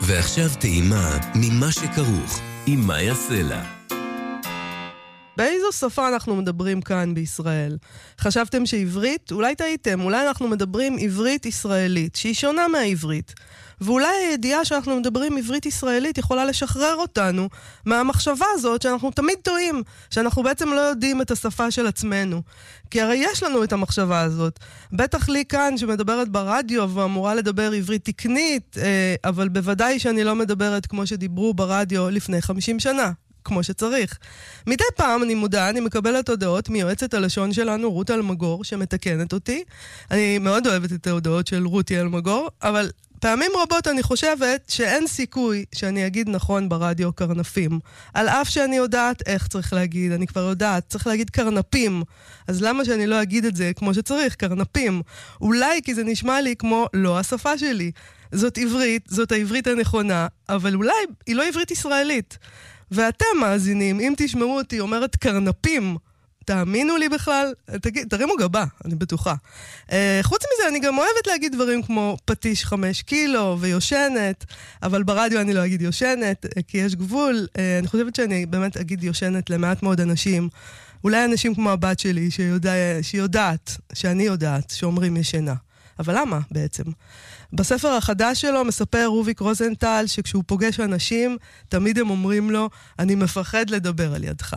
ועכשיו טעימה ממה שכרוך עם מאיה סלע. באיזו שפה אנחנו מדברים כאן בישראל? חשבתם שעברית? אולי טעיתם, אולי אנחנו מדברים עברית ישראלית, שהיא שונה מהעברית. ואולי הידיעה שאנחנו מדברים עברית ישראלית יכולה לשחרר אותנו מהמחשבה הזאת שאנחנו תמיד טועים, שאנחנו בעצם לא יודעים את השפה של עצמנו. כי הרי יש לנו את המחשבה הזאת. בטח לי כאן שמדברת ברדיו ואמורה לדבר עברית תקנית, אבל בוודאי שאני לא מדברת כמו שדיברו ברדיו לפני 50 שנה. כמו שצריך. מדי פעם אני מודע, אני מקבלת הודעות מיועצת הלשון שלנו, רות אלמגור, שמתקנת אותי. אני מאוד אוהבת את ההודעות של רותי אלמגור, אבל פעמים רבות אני חושבת שאין סיכוי שאני אגיד נכון ברדיו קרנפים. על אף שאני יודעת איך צריך להגיד, אני כבר יודעת, צריך להגיד קרנפים. אז למה שאני לא אגיד את זה כמו שצריך, קרנפים? אולי כי זה נשמע לי כמו לא השפה שלי. זאת עברית, זאת העברית הנכונה, אבל אולי היא לא עברית ישראלית. ואתם מאזינים, אם תשמעו אותי אומרת קרנפים, תאמינו לי בכלל, תרימו גבה, אני בטוחה. חוץ מזה, אני גם אוהבת להגיד דברים כמו פטיש 5 קילו ויושנת, אבל ברדיו אני לא אגיד יושנת, כי יש גבול. אני חושבת שאני באמת אגיד יושנת למעט מאוד אנשים, אולי אנשים כמו הבת שלי, שיודעת, שאני יודעת, שאומרים ישנה. אבל למה בעצם? בספר החדש שלו מספר רוביק רוזנטל שכשהוא פוגש אנשים, תמיד הם אומרים לו, אני מפחד לדבר על ידך.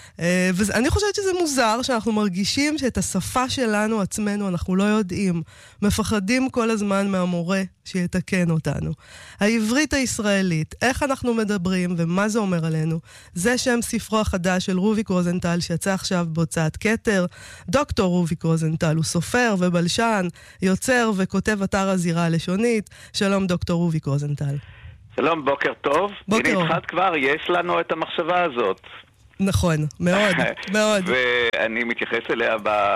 ואני חושבת שזה מוזר שאנחנו מרגישים שאת השפה שלנו עצמנו אנחנו לא יודעים. מפחדים כל הזמן מהמורה שיתקן אותנו. העברית הישראלית, איך אנחנו מדברים ומה זה אומר עלינו, זה שם ספרו החדש של רוביק רוזנטל שיצא עכשיו בהוצאת כתר. דוקטור רוביק רוזנטל הוא סופר ובלשן, יוצר וכותב אתר הזירה הלשונית. שלום דוקטור רוביק רוזנטל. שלום, בוקר טוב. בוקר הנה טוב. התחלת כבר, יש לנו את המחשבה הזאת. נכון, מאוד, מאוד. ואני מתייחס אליה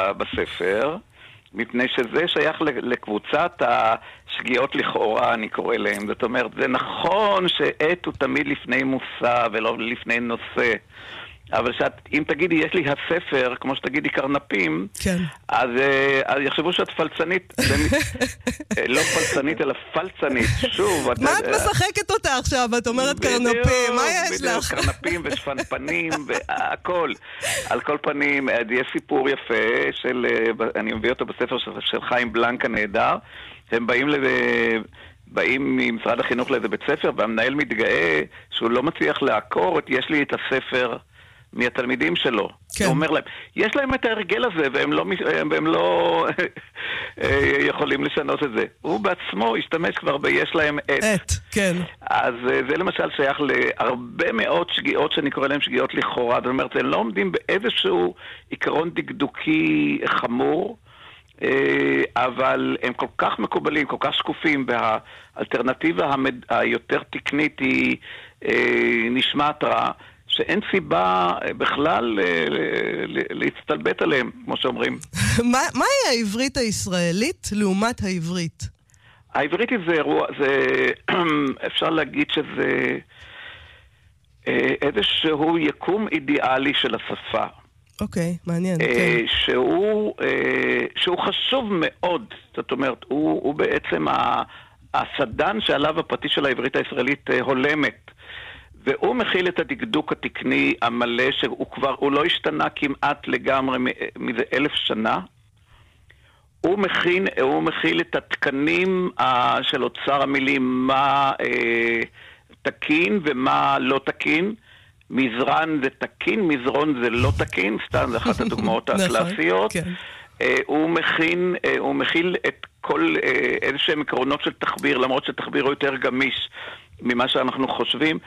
בספר, מפני שזה שייך לקבוצת השגיאות לכאורה, אני קורא להם. זאת אומרת, זה נכון שעת הוא תמיד לפני מושא ולא לפני נושא. אבל אם תגידי, יש לי הספר, כמו שתגידי קרנפים, כן. אז יחשבו שאת פלצנית. לא פלצנית, אלא פלצנית. שוב. מה את משחקת אותה עכשיו? את אומרת קרנפים, מה יש לך? קרנפים ושפנפנים והכל. על כל פנים, יש סיפור יפה, אני מביא אותו בספר של חיים בלנק הנהדר, הם באים ממשרד החינוך לאיזה בית ספר, והמנהל מתגאה שהוא לא מצליח לעקור יש לי את הספר מהתלמידים שלו. כן. הוא אומר להם, יש להם את ההרגל הזה, והם לא יכולים לשנות את זה. הוא בעצמו השתמש כבר ביש להם את. כן. אז זה למשל שייך להרבה מאוד שגיאות שאני קורא להם שגיאות לכאורה. זאת אומרת, הם לא עומדים באיזשהו עיקרון דקדוקי חמור, אבל הם כל כך מקובלים, כל כך שקופים, והאלטרנטיבה היותר תקנית היא נשמעת רע, שאין סיבה בכלל להצטלבט עליהם, כמו שאומרים. מהי העברית הישראלית לעומת העברית? העברית זה אירוע, אפשר להגיד שזה איזשהו יקום אידיאלי של השפה. אוקיי, מעניין. שהוא חשוב מאוד, זאת אומרת, הוא בעצם הסדן שעליו הפטיש של העברית הישראלית הולמת. והוא מכיל את הדקדוק התקני המלא, הוא לא השתנה כמעט לגמרי מזה 1000 שנה. הוא מכיל את התקנים של אוצר המילים, מה תקין ומה לא תקין. מזרן זה תקין, מזרון זה לא תקין, סתם זה אחת הדוגמאות הקלאסיות. הוא מכיל את כל איזשהם עקרונות של תחביר, למרות שתחביר הוא יותר גמיש ממה שאנחנו חושבים.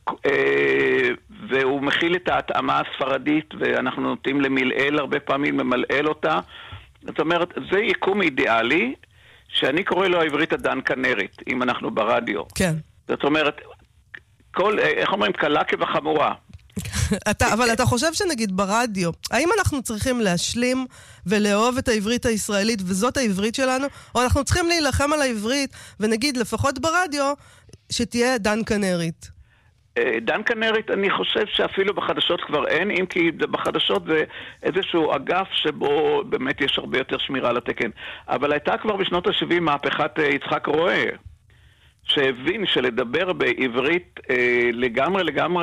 והוא מכיל את ההתאמה הספרדית, ואנחנו נוטים למלעל הרבה פעמים, למלעל אותה. זאת אומרת, זה יקום אידיאלי, שאני קורא לו העברית הדן כנרית, אם אנחנו ברדיו. כן. זאת אומרת, איך אומרים, קלה כבחמורה. אבל אתה חושב שנגיד ברדיו, האם אנחנו צריכים להשלים ולאהוב את העברית הישראלית, וזאת העברית שלנו, או אנחנו צריכים להילחם על העברית, ונגיד לפחות ברדיו, שתהיה דן כנרית? דן כנרית, אני חושב שאפילו בחדשות כבר אין, אם כי בחדשות זה איזשהו אגף שבו באמת יש הרבה יותר שמירה לתקן. אבל הייתה כבר בשנות ה-70 מהפכת יצחק רואה, שהבין שלדבר בעברית לגמרי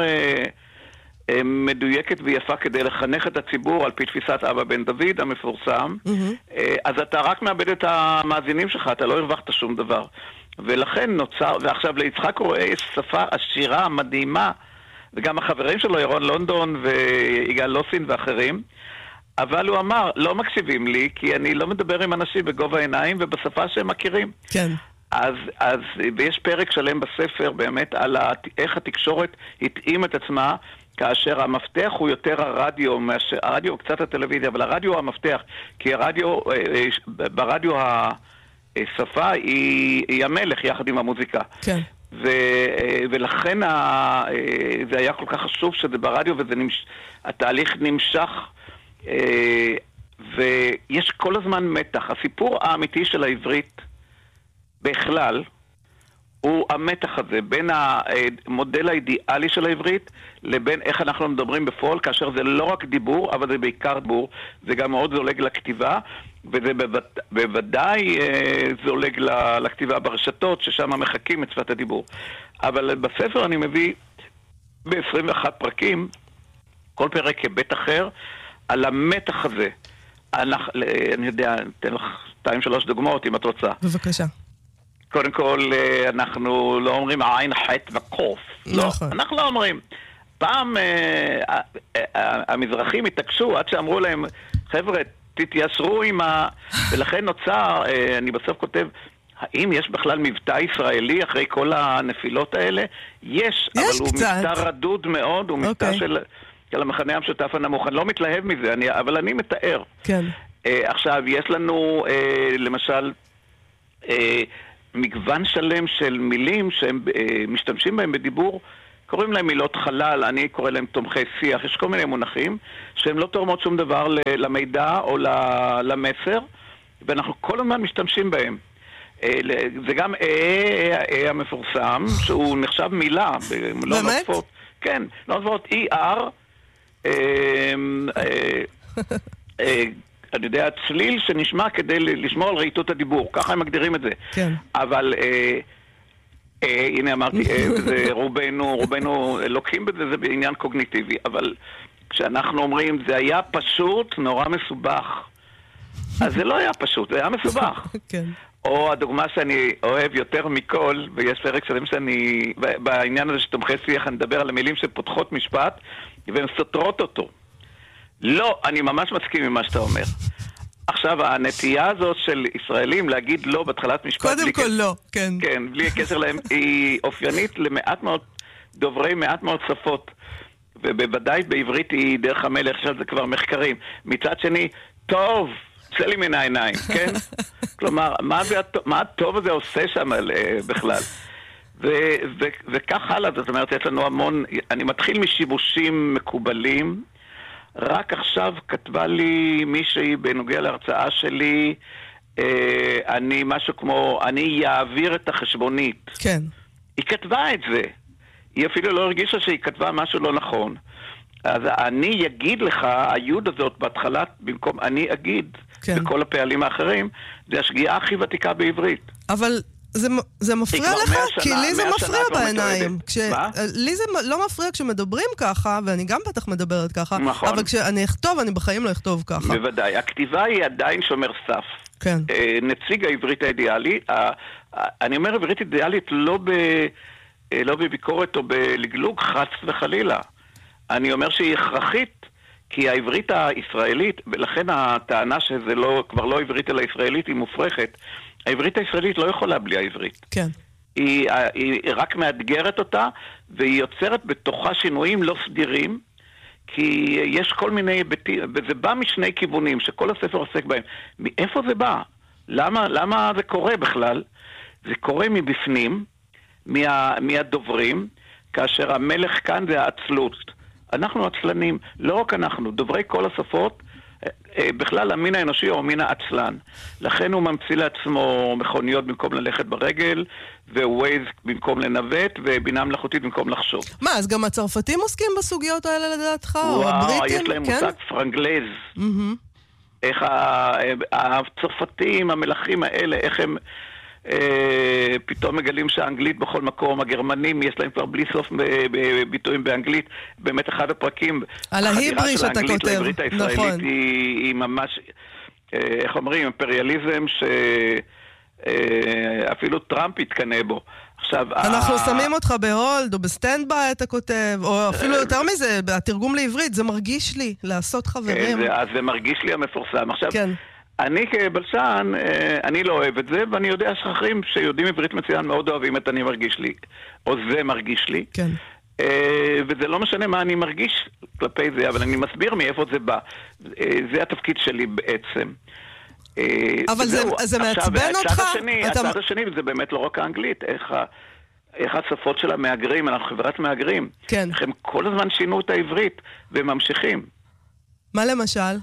מדויקת ויפה כדי לחנך את הציבור על פי תפיסת אבא בן דוד המפורסם, אז אתה רק מאבד את המאזינים שלך, אתה לא הרווחת שום דבר. ולכן נוצר, ועכשיו ליצחק רואה יש שפה עשירה, מדהימה, וגם החברים שלו, ירון לונדון ויגאל לוסין ואחרים, אבל הוא אמר, לא מקשיבים לי, כי אני לא מדבר עם אנשים בגובה העיניים ובשפה שהם מכירים. כן. ויש פרק שלם בספר באמת על איך התקשורת התאים את עצמה, כאשר המפתח הוא יותר הרדיו, הרדיו הוא קצת הטלוויזיה, אבל הרדיו הוא המפתח, כי ברדיו השפה היא המלך יחד עם המוזיקה. כן. ולכן זה היה כל כך חשוב שזה ברדיו, והתהליך נמשך, ויש כל הזמן מתח. הסיפור האמיתי של העברית בכלל הוא המתח הזה בין המודל האידיאלי של העברית לבין איך אנחנו מדברים בפועל, כאשר זה לא רק דיבור, אבל זה בעיקר דיבור, זה גם מאוד זולג לכתיבה, וזה בוודאי זולג לכתיבה ברשתות, ששם מחכים את שפת הדיבור. אבל בספר אני מביא ב-21 פרקים, כל פרק כבית אחר, על המתח הזה. אני יודע, אתן לך 2-3 דוגמאות אם את רוצה. בבקשה. קודם כל, אנחנו לא אומרים עין, חטא וקוף. נכון. לא, אנחנו לא אומרים. פעם המזרחים התעקשו עד שאמרו להם, חבר'ה, תתיישרו עם ולכן נוצר, אני בסוף כותב, האם יש בכלל מבטא ישראלי אחרי כל הנפילות האלה? יש, אבל הוא מבטא רדוד מאוד, הוא מבטא של המחנה המשותף הנמוך. אני לא מתלהב מזה, אבל אני מתאר. כן. עכשיו, יש לנו, למשל, מגוון שלם של מילים שהם משתמשים בהם בדיבור, קוראים להם מילות חלל, אני קורא להם תומכי שיח, יש כל מיני מונחים שהם לא תורמות שום דבר למידע או למסר, ואנחנו כל הזמן משתמשים בהם. זה גם המפורסם, שהוא נחשב מילה, לא נוספות. כן, לא נוספות ER, אני יודע, צליל שנשמע כדי לשמור על רהיטות הדיבור, ככה הם מגדירים את זה. כן. אבל הנה אמרתי, רובנו לוקחים בזה, זה בעניין קוגניטיבי, אבל כשאנחנו אומרים זה היה פשוט נורא מסובך, אז זה לא היה פשוט, זה היה מסובך. כן. או הדוגמה שאני אוהב יותר מכל, ויש פרק שלם שאני, בעניין הזה שתומכי שיח, אני מדבר על המילים שפותחות משפט, והן סותרות אותו. לא, אני ממש מסכים עם מה שאתה אומר. עכשיו, הנטייה הזאת של ישראלים להגיד לא בתחילת משפט... קודם כל לא, כן. כן, בלי הקשר להם, היא אופיינית למעט מאוד דוברי, מעט מאוד שפות. ובוודאי בעברית היא דרך המלך, עכשיו זה כבר מחקרים. מצד שני, טוב, צא לי מן העיניים, כן? כלומר, מה הטוב הזה עושה שם בכלל? וכך הלאה, זאת אומרת, יש לנו המון... אני מתחיל משיבושים מקובלים, רק עכשיו כתבה לי מישהי בנוגע להרצאה שלי, אני משהו כמו, אני יעביר את החשבונית. כן. היא כתבה את זה. היא אפילו לא הרגישה שהיא כתבה משהו לא נכון. אז אני יגיד לך, היוד הזאת בהתחלת, במקום אני אגיד, כן. בכל הפעלים האחרים, זה השגיאה הכי ותיקה בעברית. אבל... זה מפריע לך? כי לי זה מפריע בעיניים. לי זה לא מפריע כשמדברים ככה, ואני גם בטח מדברת ככה, אבל כשאני אכתוב, אני בחיים לא אכתוב ככה. בוודאי. הכתיבה היא עדיין שומר סף. כן. נציג העברית האידיאלי, אני אומר עברית אידיאלית לא בביקורת או בלגלוג חץ וחלילה. אני אומר שהיא הכרחית, כי העברית הישראלית, ולכן הטענה שזה כבר לא עברית אלא ישראלית, היא מופרכת. העברית הישראלית לא יכולה בלי העברית. כן. היא רק מאתגרת אותה, והיא יוצרת בתוכה שינויים לא סדירים, כי יש כל מיני היבטים, וזה בא משני כיוונים, שכל הספר עוסק בהם. מאיפה זה בא? למה זה קורה בכלל? זה קורה מבפנים, מהדוברים, כאשר המלך כאן זה העצלות. אנחנו עצלנים, לא רק אנחנו, דוברי כל השפות, בכלל המין האנושי הוא המין העצלן. לכן הוא ממציא לעצמו מכוניות במקום ללכת ברגל, ווייז במקום לנווט, ובינה מלאכותית במקום לחשוב. מה, אז גם הצרפתים עוסקים בסוגיות האלה לדעתך? וואו, יש להם מושג פרנגלז. איך הצרפתים, המלכים האלה, איך הם פתאום מגלים שהאנגלית בכל מקום, הגרמנים יש להם כבר בלי סוף ביטויים באנגלית, באמת אחד הפרקים, על ההיברי שאתה כותב, לעברית הישראלית נכון. היא ממש, איך אומרים, אימפריאליזם שאפילו טראמפ יתקנה בו. עכשיו, אנחנו שמים אותך בהולד או בסטנד ביי, אתה כותב, או אפילו יותר מזה, בתרגום לעברית, זה מרגיש לי לעשות חברים. אז זה מרגיש לי המפורסם. עכשיו, כן. אני כבלשן, אני לא אוהב את זה, ואני יודע שאחרים שיודעים עברית מצוין מאוד אוהבים את אני מרגיש לי, או זה מרגיש לי. כן. וזה לא משנה מה אני מרגיש כלפי זה, אבל אני מסביר מאיפה זה בא. זה התפקיד שלי בעצם. אבל זה מעצבן אותך? הצד השני, זה באמת לא רק האנגלית, איך השפות של המאגרים, אנחנו חברת מאגרים. כן. הם כל הזמן שינו את העברית, והם ממשיכים. מה למשל?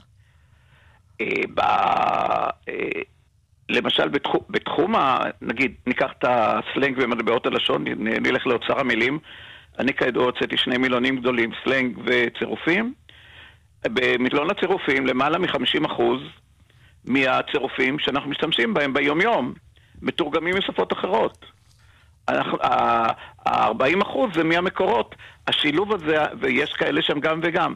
למשל בתחום, נגיד, ניקח את הסלנג ומטבעות הלשון, נלך לאוצר המילים, אני כידוע הוצאתי 2 מילונים גדולים, סלנג וצירופים. במילון הצירופים, למעלה מ-50% מהצירופים שאנחנו משתמשים בהם ביום-יום, מתורגמים משפות אחרות. ה-40% זה מהמקורות. השילוב הזה, ויש כאלה שם גם וגם.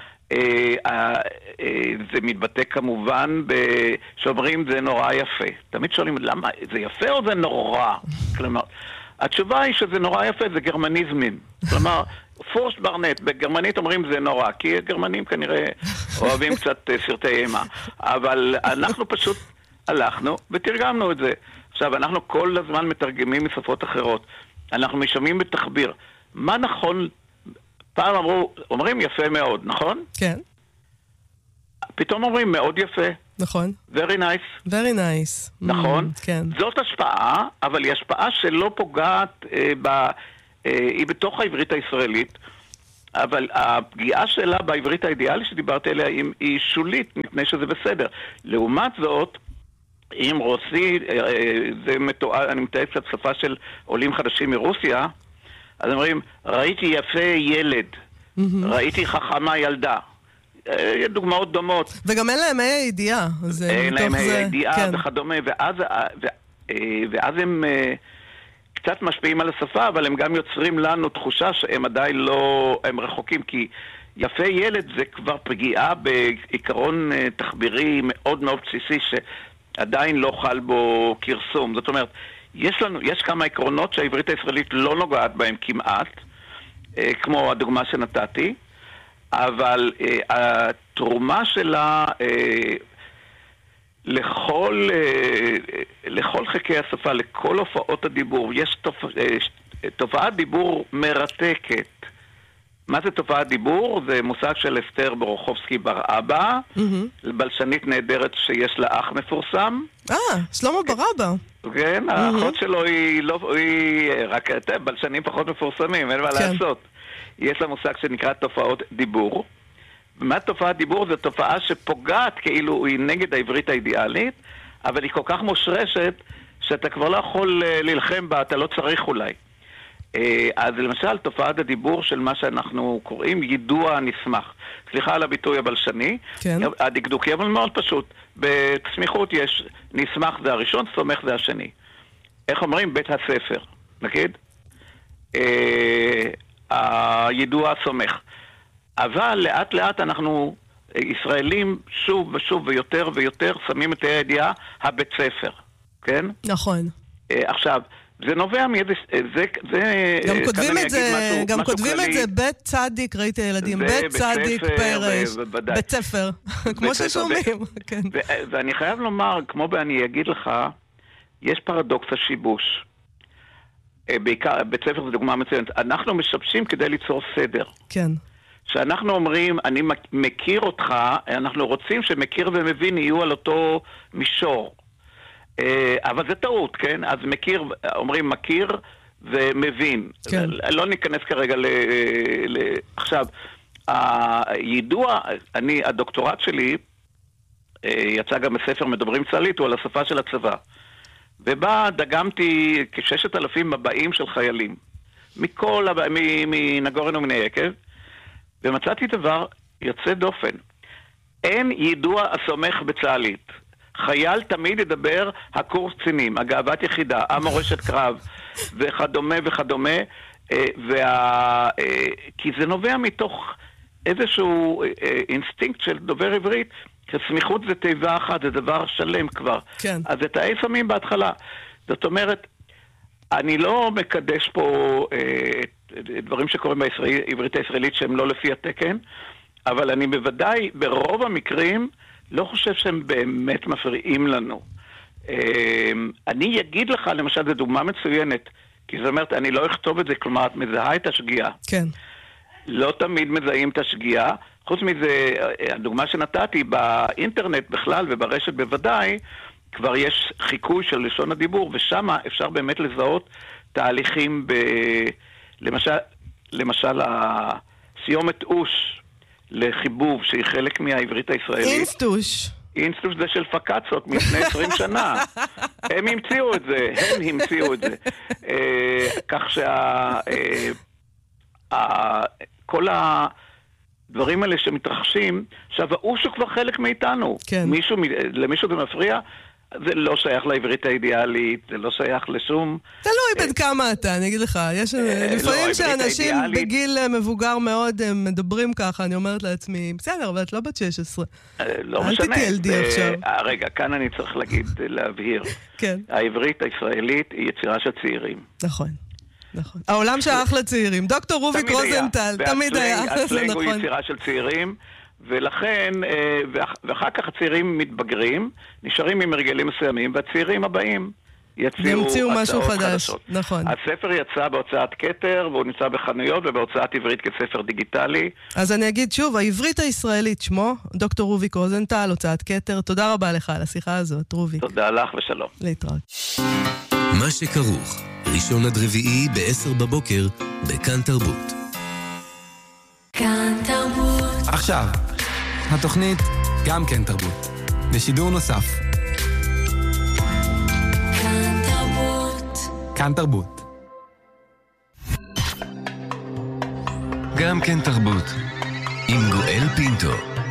זה מתבטא כמובן שאומרים זה נורא יפה. תמיד שואלים למה זה יפה או זה נורא? כלומר, התשובה היא שזה נורא יפה, זה גרמניזמים. כלומר, פורסט ברנט, בגרמנית אומרים זה נורא, כי הגרמנים כנראה אוהבים קצת סרטי אימה. אבל אנחנו פשוט הלכנו ותרגמנו את זה. עכשיו, אנחנו כל הזמן מתרגמים משפות אחרות. אנחנו משמעים בתחביר. מה נכון? פעם אומרים יפה מאוד, נכון? כן. פתאום אומרים מאוד יפה. נכון. Very nice. Very nice. נכון? כן. זאת השפעה, אבל היא השפעה שלא פוגעת, היא בתוך העברית הישראלית, אבל הפגיעה שלה בעברית האידיאלית שדיברתי עליה היא שולית, מפני שזה בסדר. לעומת זאת, אם רוסי, אני מתאר קצת שפה של עולים חדשים מרוסיה, אז אומרים, ראיתי יפה ילד, ראיתי חכמה ילדה. דוגמאות דומות. וגם אין להם הידיעה. אין להם הידיעה וכדומה, ואז הם קצת משפיעים על השפה, אבל הם גם יוצרים לנו תחושה שהם עדיין לא, הם רחוקים, כי יפה ילד זה כבר פגיעה בעיקרון תחבירי מאוד מאוד בסיסי, שעדיין לא חל בו קרסום. זאת אומרת, יש כמה עקרונות שהעברית הישראלית לא נוגעת בהם כמעט, כמו הדוגמה שנתתי, אבל התרומה שלה לכל חלקי השפה, לכל הופעות הדיבור, יש תופעת דיבור מרתקת. מה זה תופעת דיבור? זה מושג של אסתר ברוכובסקי בר אבא, בלשנית נהדרת שיש לה אח מפורסם. שלמה בר אבא. כן, האחות שלו היא רק בלשנים פחות מפורסמים, אין מה לעשות. יש לה מושג שנקרא תופעות דיבור. ומה תופעת דיבור? זו תופעה שפוגעת כאילו היא נגד העברית האידיאלית, אבל היא כל כך מושרשת שאתה כבר לא יכול ללחם בה, אתה לא צריך אולי. אז למשל, תופעת הדיבור של מה שאנחנו קוראים יידוע נסמך. סליחה על הביטוי הבלשני. כן. הדקדוקי, אבל מאוד פשוט. בסמיכות יש נסמך זה הראשון, סומך זה השני. איך אומרים? בית הספר. נגיד? הידוע סומך. אבל לאט לאט אנחנו, ישראלים, שוב ושוב ויותר ויותר, שמים את הידיעה הבית ספר. כן? נכון. עכשיו, זה נובע מאיזה, גם כותבים את זה, גם כותבים את זה בית צדיק, ראיתי ילדים, בית צדיק פרש, בית ספר, כמו ששומעים. ואני חייב לומר, כמו אני אגיד לך, יש פרדוקס השיבוש. בעיקר, בית ספר זה דוגמה מצוינת. אנחנו משבשים כדי ליצור סדר. כן. שאנחנו אומרים, אני מכיר אותך, אנחנו רוצים שמכיר ומבין יהיו על אותו מישור. אבל זה טעות, כן? אז מכיר, אומרים מכיר ומבין. כן. לא ניכנס כרגע עכשיו, הידוע, הדוקטורט שלי, יצא גם בספר מדברים צה"לית, הוא על השפה של הצבא. ובה דגמתי כ6,000 מבעים של חיילים. מנגורן ומן היקב. ומצאתי דבר יוצא דופן. אין יידוע הסומך בצה"לית. חייל תמיד ידבר הקורס קצינים, הגאוות יחידה, המורשת קרב, וכדומה וכדומה, כי זה נובע מתוך איזשהו אינסטינקט של דובר עברית, סמיכות זה תיבה אחת, זה דבר שלם כבר. כן. אז את האי שמים בהתחלה. זאת אומרת, אני לא מקדש פה דברים שקורים בעברית הישראלית שהם לא לפי התקן, אבל אני בוודאי, ברוב המקרים, לא חושב שהם באמת מפריעים לנו. אני אגיד לך, למשל, זו דוגמה מצוינת, כי זאת אומרת, אני לא אכתוב את זה, כלומר, את מזהה את השגיאה. כן. לא תמיד מזהים את השגיאה. חוץ מזה, הדוגמה שנתתי, באינטרנט בכלל וברשת בוודאי, כבר יש חיקוי של לשון הדיבור, ושם אפשר באמת לזהות תהליכים למשל, הסיומת אוש לחיבוב, שהיא חלק מהעברית הישראלית. אינסטוש. אינסטוש זה של פקצות מלפני 20 שנה. הם המציאו את זה. כך כל הדברים האלה שמתרחשים, עכשיו, האוש הוא כבר חלק מאיתנו. כן. למישהו זה מפריע? זה לא שייך לעברית האידיאלית, זה לא שייך לשום... תלוי בין כמה אתה, אני אגיד לך. יש לפעמים שאנשים בגיל מבוגר מאוד מדברים ככה, אני אומרת לעצמי, בסדר, אבל את לא בת 16. לא משנה. אל תתיילדי עכשיו. רגע, כאן אני צריך להבהיר. כן. העברית הישראלית היא יצירה של צעירים. נכון. נכון. העולם שייך לצעירים. דוקטור רוביק רוזנטל, תמיד היה. הסלנג הוא יצירה של צעירים, ולכן, ואחר כך הצעירים מתבגרים, נשארים עם הרגלים מסוימים, והצעירים הבאים ימציאו משהו חדש. נכון. הספר יצא בהוצאת כתר, והוא נמצא בחנויות ובהוצאת עברית כספר דיגיטלי. אז אני אגיד שוב, העברית הישראלית שמו, דוקטור רוביק רוזנטל, הוצאת כתר. תודה רבה לך על השיחה הזאת, רוביק. תודה לך ושלום. להתראות. מה שכרוך, ראשון עד רביעי ב-10 בבוקר, בכאן תרבות. כאן תרבות. עכשיו, התוכנית גם כן תרבות, בשידור נוסף. כאן תרבות. כאן תרבות. גם כן תרבות, עם גואל פינטו.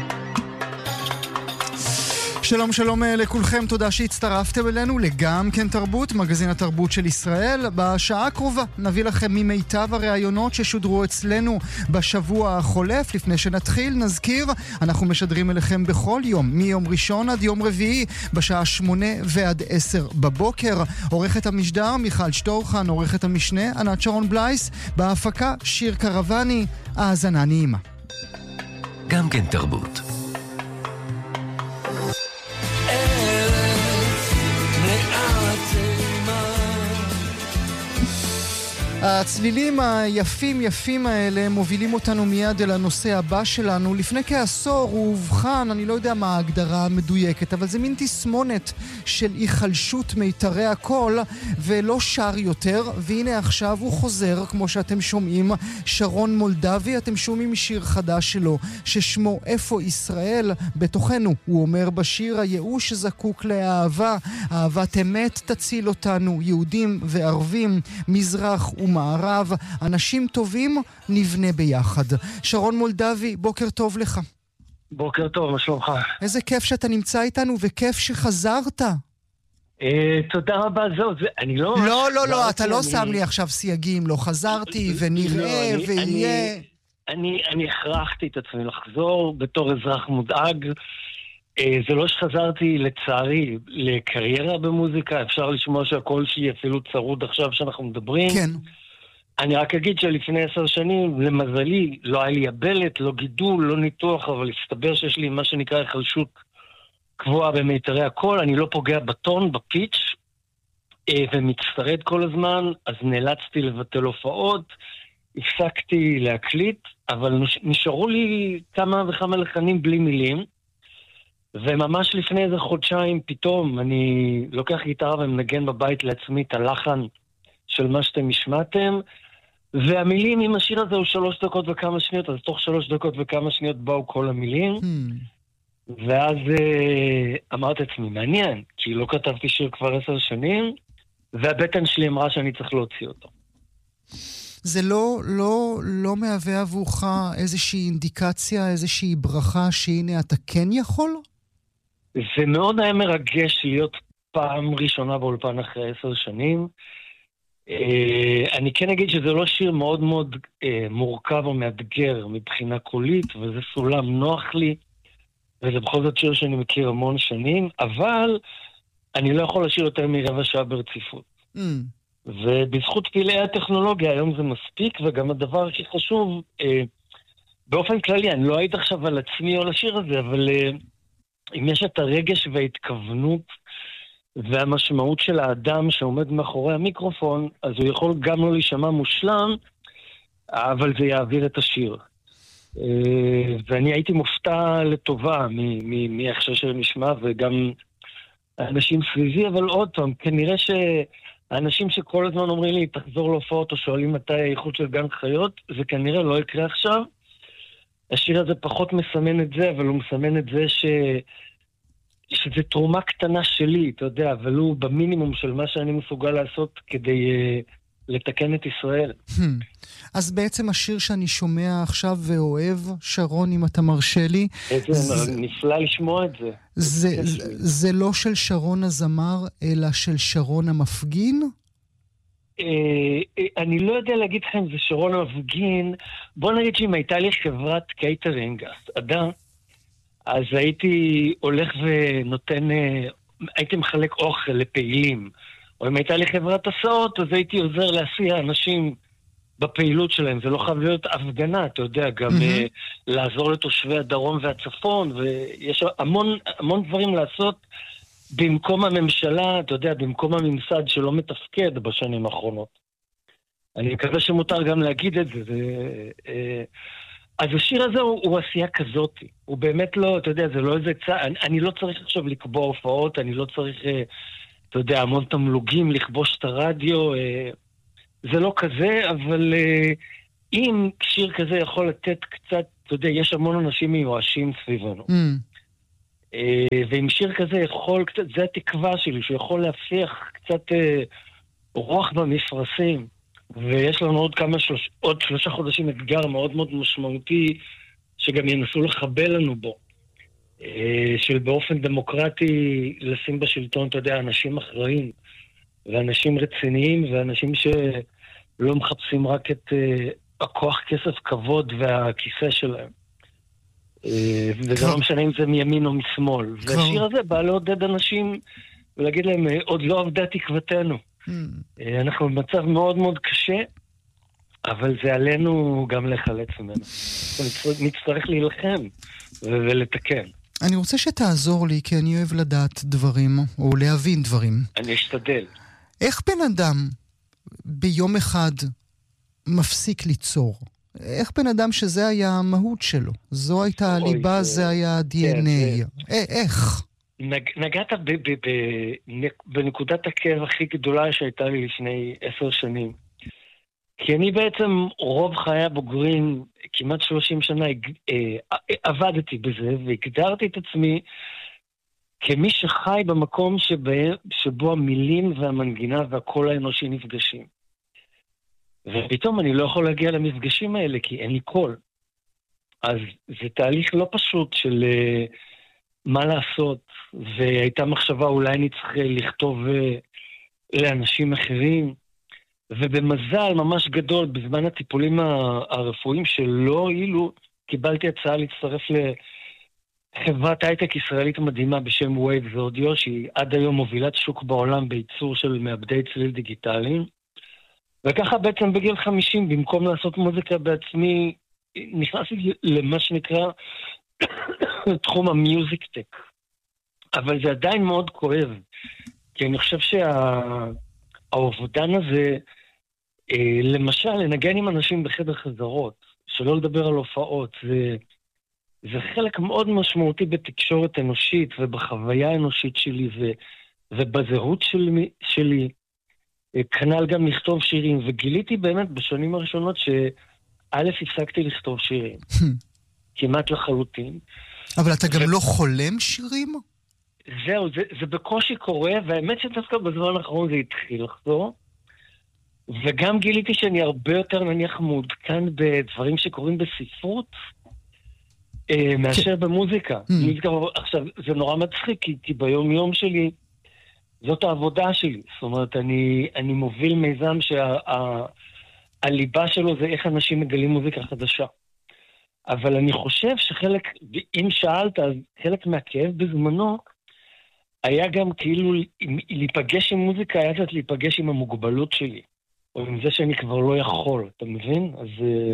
שלום שלום לכולכם, תודה שהצטרפתם אלינו לגם כן תרבות, מגזין התרבות של ישראל. בשעה הקרובה נביא לכם ממיטב הראיונות ששודרו אצלנו בשבוע החולף. לפני שנתחיל נזכיר, אנחנו משדרים אליכם בכל יום, מיום ראשון עד יום רביעי, בשעה 8 ועד 10 בבוקר. עורכת המשדר מיכל שטורחן, עורכת המשנה ענת שרון בלייס, בהפקה שיר קרבני. האזנה נעימה. גם כן תרבות. הצלילים היפים האלה מובילים אותנו מיד אל הנושא הבא שלנו. לפני כעשור הוא הובחן, אני לא יודע מה ההגדרה המדויקת, אבל זה מין תסמונת של היחלשות מיתרי הקול, ולא שר יותר. והנה עכשיו הוא חוזר, כמו שאתם שומעים, שרון מולדבי. אתם שומעים שיר חדש שלו ששמו איפה ישראל בתוכנו. הוא אומר בשיר, הייאוש זקוק לאהבה, אהבת אמת תציל אותנו, יהודים וערבים, מזרח ומערב, אנשים טובים נבנה ביחד. שרון מולדבי, בוקר טוב לך. בוקר טוב, מה שלומך? איזה כיף שאתה נמצא איתנו וכיף שחזרת. תודה רבה, אני לא... לא, אתה לא שם לי עכשיו סייגים, לא חזרתי ונראה ויהיה. אני הכרחתי את עצמי לחזור בתור אזרח מודאג. זה לא שחזרתי לצערי לקריירה במוזיקה, אפשר לשמוע שהכל שהיא אפילו צרוד עכשיו שאנחנו מדברים. כן. אני רק אגיד שלפני 10 שנים, למזלי, לא היה לי הבלט, לא גידול, לא ניתוח, אבל הסתבר שיש לי מה שנקרא החלשות קבועה במיתרי הקול, אני לא פוגע בטון, בפיץ', ומצטרד כל הזמן, אז נאלצתי לבטל הופעות, הפסקתי להקליט, אבל נשארו לי כמה וכמה לחנים בלי מילים, וממש לפני איזה חודשיים פתאום אני לוקח גיטרה ומנגן בבית לעצמי את הלחן של מה שאתם השמעתם, והמילים עם השיר הזה הוא 3 דקות וכמה שניות, אז תוך 3 דקות וכמה שניות באו כל המילים, ואז אמרתי לעצמי, מעניין, כי לא כתבתי שיר כבר 10 שנים, והבטן שלי אמרה שאני צריך להוציא אותו. זה לא מהווה עבורך איזושהי אינדיקציה, איזושהי ברכה שהנה אתה כן יכול? זה מאוד היה מרגש להיות פעם ראשונה באולפן אחרי 10 שנים. אני כן אגיד שזה לא שיר מאוד מאוד מורכב או מאתגר מבחינה קולית, וזה סולם נוח לי, וזה בכל זאת שיר שאני מכיר המון שנים, אבל אני לא יכול לשיר יותר מרבע שעה ברציפות. ובזכות פלאי הטכנולוגיה היום זה מספיק, וגם הדבר הכי חשוב, באופן כללי, אני לא הייתי עכשיו על עצמי או לשיר הזה, אבל אם יש את הרגש וההתכוונות והמשמעות של האדם שעומד מאחורי המיקרופון, אז הוא יכול גם לא להישמע מושלם, אבל זה יעביר את השיר. ואני הייתי מופתע לטובה מאיך שהשיר נשמע, וגם האנשים סביבי, אבל עוד פעם, כנראה האנשים שכל הזמן אומרים לי, תחזור להופעות או שואלים מתי האיכות של גן חיות, זה כנראה לא יקרה עכשיו. השיר הזה פחות מסמן את זה, אבל הוא מסמן את זה שזה תרומה קטנה שלי, אתה יודע, אבל הוא במינימום של מה שאני מסוגל לעשות כדי לתקן את ישראל. אז בעצם השיר שאני שומע עכשיו ואוהב, שרון, אם אתה מרשה לי, נפלא לשמוע את זה. זה לא של שרון הזמר, אלא של שרון המפגין? אני לא יודע להגיד לכם אם זה שרון המפגין. בוא נגיד שאם הייתה לי חברת קייטרינג, הסעדה, אז הייתי הולך ונותן, הייתי מחלק אוכל לפעילים. או אם הייתה לי חברת הסעות, אז הייתי עוזר להסיע אנשים בפעילות שלהם. זה לא חייב להיות הפגנה, אתה יודע, גם לעזור לתושבי הדרום והצפון, ויש המון דברים לעשות במקום הממשלה, אתה יודע, במקום הממסד שלא מתפקד בשנים האחרונות. אני מקווה שמותר גם להגיד את זה. אז השיר הזה הוא עשייה כזאת. הוא באמת לא, אתה יודע, זה לא איזה אני לא צריך עכשיו לקבוע הופעות, אני לא צריך, אתה יודע, המון תמלוגים, לכבוש את הרדיו. זה לא כזה, אבל אם שיר כזה יכול לתת קצת, אתה יודע, יש המון אנשים מיואשים סביבנו. ואם שיר כזה יכול קצת, זה התקווה שלי, שהוא יכול להפיח קצת רוח במפרשים. ויש לנו עוד 3 חודשים אתגר מאוד מאוד משמעותי, שגם ינסו לחבל לנו בו. של באופן דמוקרטי לשים בשלטון, אתה יודע, אנשים אחראים, ואנשים רציניים, ואנשים שלא מחפשים רק את הכוח, כסף, כבוד והכיסא שלהם. וזה לא משנה אם זה מימין או משמאל. והשיר הזה בא לעודד אנשים ולהגיד להם, עוד לא עבדה תקוותנו. אנחנו במצב מאוד מאוד קשה, אבל זה עלינו גם לחלץ ממנו. נצטרך להילחם ולתקן. אני רוצה שתעזור לי, כי אני אוהב לדעת דברים, או להבין דברים. אני אשתדל. איך בן אדם ביום אחד מפסיק ליצור? איך בן אדם שזה היה המהות שלו? זו הייתה הליבה, זה היה ה-DNA. איך? נגעת בנקודת הכאב הכי גדולה שהייתה לי לפני 10 שנים. כי אני בעצם רוב חיי הבוגרים, כמעט 30 שנה, עבדתי בזה והגדרתי את עצמי כמי שחי במקום שבו המילים והמנגינה והקול האנושי נפגשים. ופתאום אני לא יכול להגיע למפגשים האלה כי אין לי קול. אז זה תהליך לא פשוט של מה לעשות, והייתה מחשבה אולי אני צריך לכתוב לאנשים אחרים, ובמזל ממש גדול בזמן הטיפולים הרפואיים שלא אילו, קיבלתי הצעה להצטרף לחברת הייטק ישראלית מדהימה בשם Waves Audio, שהיא עד היום מובילת שוק בעולם בייצור של מעבדי צליל דיגיטליים. וככה בעצם בגיל 50, במקום לעשות מוזיקה בעצמי, נכנסתי למה שנקרא תחום המיוזיק-טק. אבל זה עדיין מאוד כואב, כי אני חושב שהאובדן הזה, למשל, לנגן עם אנשים בחדר חזרות, שלא לדבר על הופעות, זה חלק מאוד משמעותי בתקשורת אנושית ובחוויה האנושית שלי ובזהות שלי. כנ"ל גם לכתוב שירים, וגיליתי באמת בשנים הראשונות שא' הפסקתי לכתוב שירים. כמעט לחלוטין. אבל אתה גם לא חולם שירים? זהו, זה בקושי קורה, והאמת שדווקא בזמן האחרון זה התחיל לחזור, וגם גיליתי שאני הרבה יותר נניח מעודכן בדברים שקורים בספרות, מאשר במוזיקה. עכשיו, זה נורא מצחיק, כי ביום יום שלי, זאת העבודה שלי. זאת אומרת, אני מוביל מיזם שהליבה שלו זה איך אנשים מגלים מוזיקה חדשה. אבל אני חושב שחלק, אם שאלת, אז חלק מהכאב בזמנו, היה גם כאילו להיפגש עם מוזיקה, היה קצת להיפגש עם המוגבלות שלי. או עם זה שאני כבר לא יכול, אתה מבין? אז...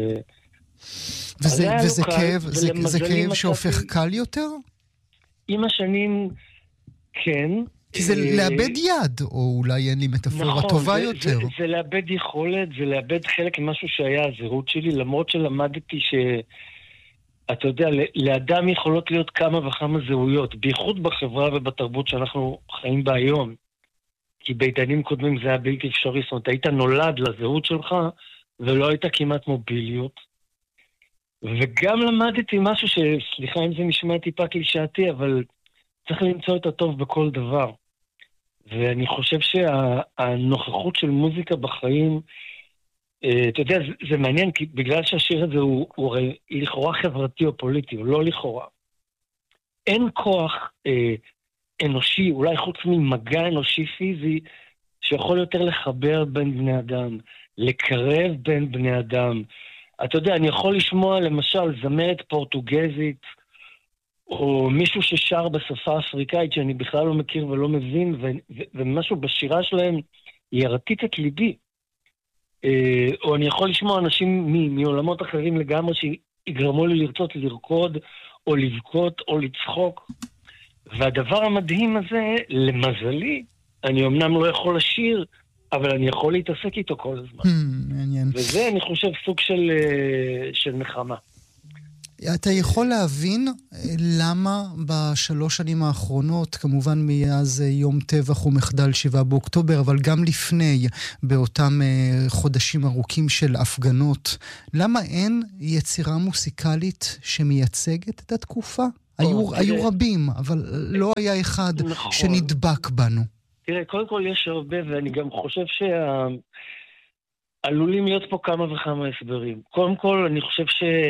וזה כאב, זה כאב שהופך קל יותר? עם השנים, כן. כי זה לאבד יד, או אולי אין לי מטאפורה טובה יותר. זה לאבד יכולת, זה לאבד חלק ממשהו שהיה הזהות שלי, למרות שלמדתי אתה יודע, לאדם יכולות להיות כמה וכמה זהויות, בייחוד בחברה ובתרבות שאנחנו חיים בה היום. כי בעידנים קודמים זה היה בלתי אפשרי, זאת אומרת, היית נולד לזהות שלך, ולא הייתה כמעט מוביליות. וגם למדתי משהו סליחה אם זה נשמע טיפה קלישאתי, אבל צריך למצוא את הטוב בכל דבר. ואני חושב שהנוכחות של מוזיקה בחיים, אתה יודע, זה מעניין, כי בגלל שהשיר הזה הוא לכאורה חברתי או פוליטי, הוא לא לכאורה. אין כוח אנושי, אולי חוץ ממגע אנושי פיזי, שיכול יותר לחבר בין בני אדם, לקרב בין בני אדם. אתה יודע, אני יכול לשמוע למשל זמרת פורטוגזית, או מישהו ששר בשפה אפריקאית שאני בכלל לא מכיר ולא מבין, ומשהו בשירה שלהם ירטיט את ליבי. או אני יכול לשמוע אנשים מעולמות אחרים לגמרי שיגרמו לי לרצות לרקוד, או לבכות, או לצחוק. והדבר המדהים הזה, למזלי, אני אמנם לא יכול לשיר, אבל אני יכול להתעסק איתו כל הזמן. וזה, אני חושב, סוג של נחמה. אתה יכול להבין למה בשלוש שנים האחרונות, כמובן מאז יום טבח ומחדל 7 באוקטובר, אבל גם לפני, באותם חודשים ארוכים של הפגנות, למה אין יצירה מוסיקלית שמייצגת את התקופה? היו רבים, אבל לא היה אחד שנדבק בנו. תראה, קודם כל יש הרבה, ואני גם חושב שעלולים להיות פה כמה וכמה הסברים. קודם כל, אני חושב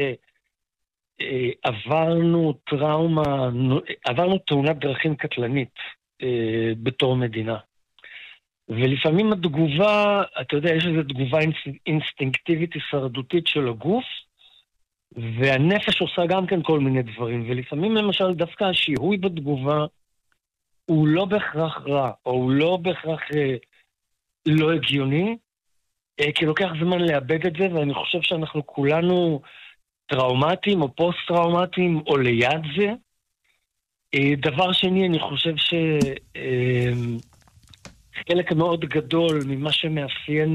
עברנו תאונת דרכים קטלנית בתור מדינה. ולפעמים התגובה, אתה יודע, יש איזו תגובה אינסטינקטיבית הישרדותית של הגוף, והנפש עושה גם כן כל מיני דברים. ולפעמים למשל דווקא השיהוי בתגובה הוא לא בהכרח רע, או הוא לא בהכרח לא הגיוני, כי לוקח זמן לאבד את זה, ואני חושב שאנחנו כולנו טראומטיים או פוסט-טראומטיים, או ליד זה. דבר שני, אני חושב שחלק מאוד גדול ממה שמאפיין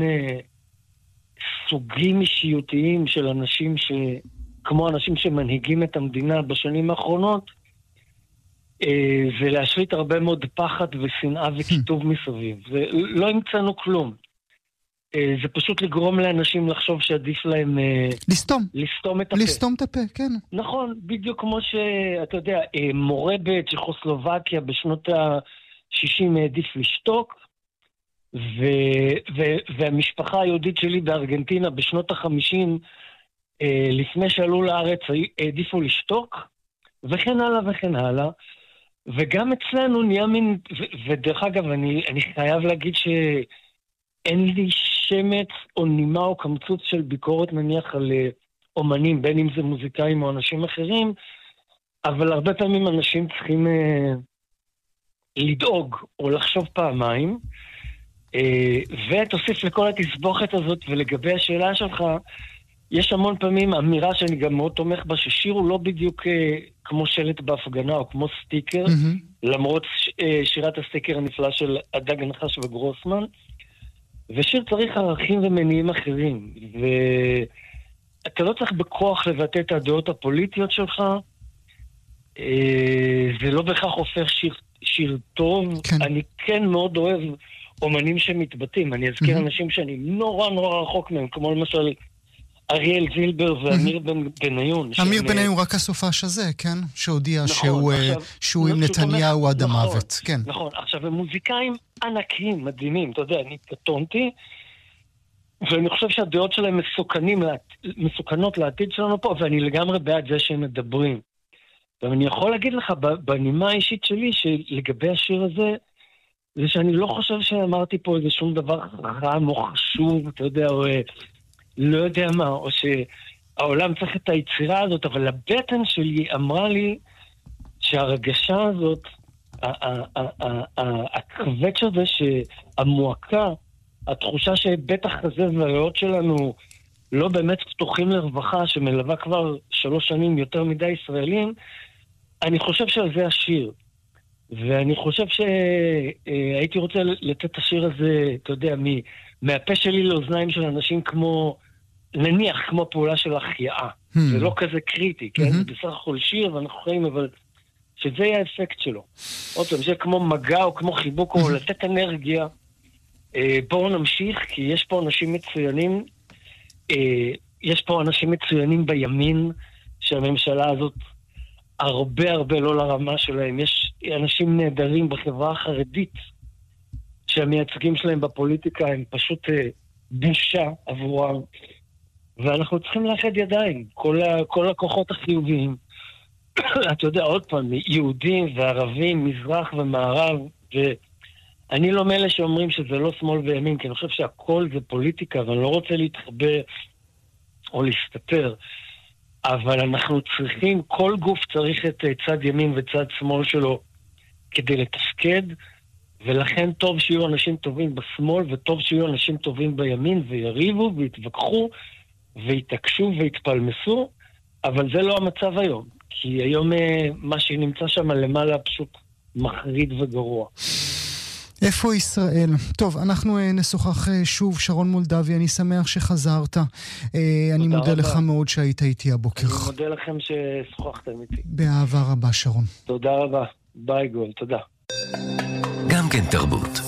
סוגים אישיותיים של אנשים כמו אנשים שמנהיגים את המדינה בשנים האחרונות, זה להשליט הרבה מאוד פחד ושנאה וכיתוב מסביב. ולא המצאנו כלום. זה פשוט לגרום לאנשים לחשוב שעדיף להם לסתום את הפה. לסתום את הפה, כן. נכון, בדיוק כמו שאתה יודע, מורה בצ'כוסלובקיה בשנות ה-60 העדיף לשתוק, והמשפחה היהודית שלי בארגנטינה בשנות ה-50, לפני שעלו לארץ, העדיפו לשתוק, וכן הלאה וכן הלאה. וגם אצלנו נהיה מין, ודרך אגב, אני חייב להגיד שאין לי שמץ או נימה או קמצוץ של ביקורת נניח על אומנים, בין אם זה מוזיקאים או אנשים אחרים, אבל הרבה פעמים אנשים צריכים לדאוג או לחשוב פעמיים, ותוסיף לכל התסבוכת הזאת, ולגבי השאלה שלך, יש המון פעמים אמירה שאני גם מאוד תומך בה, ששיר הוא לא בדיוק כמו שלט בהפגנה או כמו סטיקר, למרות שירת הסטיקר הנפלא של הדג הנחש וגרוסמן, ושיר צריך ערכים ומניעים אחרים, ואתה לא צריך בכוח לבטא את הדעות הפוליטיות שלך, זה לא בכך הופך שיר טוב, כן. אני כן מאוד אוהב אומנים שמתבטאים, אני אזכיר אנשים שאני נורא נורא רחוק מהם, כמו למשל אריאל זילבר ואמיר בניון. אמיר בניון רק הסופש הזה, כן? שהודיע שהוא עם נתניהו עד המוות. נכון, עכשיו הם מוזיקאים ענקיים, מדהימים, אתה יודע, אני קטונתי, ואני חושב שהדעות שלהם מסוכנות לעתיד שלנו פה, ואני לגמרי בעד זה שהם מדברים. ואני יכול להגיד לך, בנימה האישית שלי, שלגבי השיר הזה, זה שאני לא חושב שאמרתי פה איזה שום דבר חכם או חשוב, אתה יודע, או לא יודע מה, או שהעולם צריך את היצירה הזאת, אבל הבטן שלי אמרה לי שהרגשה הזאת, הכבץ' הזה שהמועקה, התחושה שבטח הזה והריאות שלנו לא באמת פתוחים לרווחה, שמלווה כבר 3 שנים יותר מדי ישראלים, אני חושב שעל זה השיר. ואני חושב שהייתי רוצה לתת את השיר הזה, אתה יודע, מהפה שלי לאוזניים של אנשים כמו, נניח כמו פעולה של החייאה. זה לא כזה קריטי, כן? זה בסך הכל שיר ואנחנו חיים, אבל שזה יהיה האפקט שלו. עוד פעם, זה כמו מגע או כמו חיבוק או לתת אנרגיה. בואו נמשיך, כי יש פה אנשים מצוינים, יש פה אנשים מצוינים בימין, שהממשלה הזאת הרבה לא לרמה שלהם. יש אנשים נהדרים בחברה החרדית, שהמייצגים שלהם בפוליטיקה הם פשוט בושה עבורם. ואנחנו צריכים לאחד ידיים, כל הכוחות החיוביים. אתה יודע, עוד פעם, יהודים וערבים, מזרח ומערב, ואני לא מאלה שאומרים שזה לא שמאל וימין, כי אני חושב שהכל זה פוליטיקה, ואני לא רוצה להתחבא או להסתתר, אבל אנחנו צריכים, כל גוף צריך את צד ימין וצד שמאל שלו כדי לתפקד, ולכן טוב שיהיו אנשים טובים בשמאל, וטוב שיהיו אנשים טובים בימין, ויריבו ויתווכחו, ויתעקשו ויתפלמסו, אבל זה לא המצב היום. כי היום מה שנמצא שם למעלה פשוט מחריד וגרוע. איפה ישראל? טוב, אנחנו נשוחח שוב, שרון מולדבי, אני שמח שחזרת. אני מודה לך מאוד שהיית איתי הבוקר. אני מודה לכם ששוחחתם איתי. באהבה רבה, שרון. תודה רבה. ביי גול, תודה. גם כן תרבות.